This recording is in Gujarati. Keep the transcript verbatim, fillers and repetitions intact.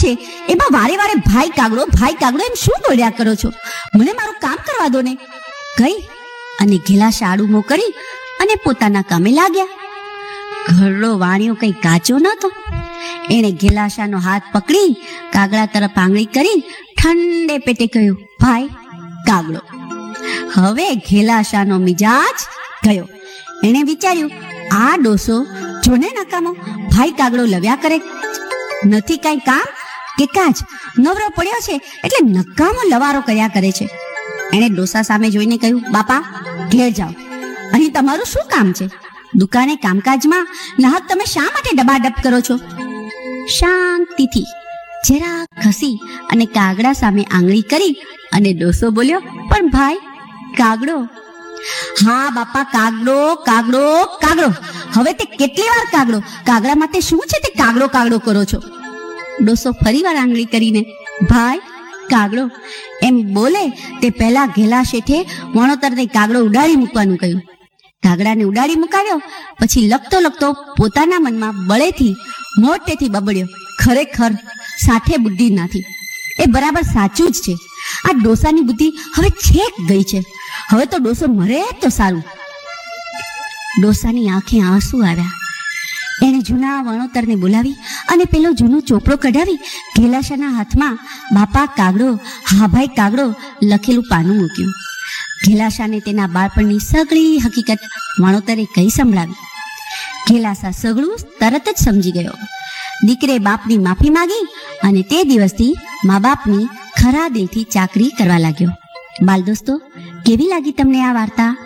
છે એમાં વારે વારે ભાઈ કાગડો ભાઈ કાગડો એમ શું બોલ્યા કરો છો? મને મારું કામ કરવા દો ને, કઈ અને ઘેલાશા આડું મોં કરી અને પોતાના કામે લાગ્યા. ઘરડો વાણિયો કઈ કાચો નતો. એણે ઘેલાશાનો હાથ પકડી કાગડા તરફ આંગળી કરી ઠંડે પેટે કહ્યું, ભાઈ કાગડો. હવે ઘેલાશાનો મિજાજ ગયો. એણે વિચાર્યું, આ ડોસો જોને નકામો ભાઈ કાગડો લવ્યા કરે, નથી કાંઈ કામ કે કાજ, નવરો પડ્યો છે એટલે નકામો લવારો કર્યા કરે છે. એણે ડોસા સામે જોઈને કહ્યું, બાપા ઘેર જાઓ, અહીં તમારું શું કામ છે? દુકાને કામકાજમાં નાહક તમે શા માટે ડબાડબ કરો છો? શાંતિથી જરા ખસી અને કાગડા સામે આંગળી કરી અને ડોસો બોલ્યો, પણ ભાઈ કાગડો. હા બાપા કાગડો કાગડો કાગડો. હવે તે કેટલી વાર કાગડો? કાગડા માટે શું છે તે કાગડો કાગડો કરો છો? ડોસો ફરીવાર આંગળી કરીને, ભાઈ કાગડો એમ બોલે તે પહેલા ઘેલા શેઠે વણોતરને કાગડો ઉડાડી મૂકવાનું કહ્યું. કાગડાને ઉડાડી મુકાવ્યો. પછી લખતો લખતો પોતાના મનમાં બળેથી મોટેથી બબડ્યો, ખરેખર સાથે બુદ્ધિ નથી. એ બરાબર સાચું જ છે. આ ડોસાની બુદ્ધિ હવે છેક ગઈ છે. હવે તો ડોસો મરે તો સારું. ડોસાની આંખે આંસુ આવ્યા. એણે જૂના વણોતરને બોલાવી અને પેલો જૂનો ચોપડો કઢાવી ઘેલાશાના હાથમાં બાપા કાગડો હા ભાઈ કાગડો લખેલું પાનું મૂક્યું. ઘેલાશાને તેના બાળપણની સગળી હકીકત વણોતરે કહી સંભળાવી. ઘેલાશા સગળું તરત જ સમજી ગયો. દીકરે બાપની માફી માંગી અને તે દિવસથી મા બાપની ખરા દિલથી ચાકરી કરવા લાગ્યો. બાલ દોસ્તો, કેવી લાગી તમને આ વાર્તા?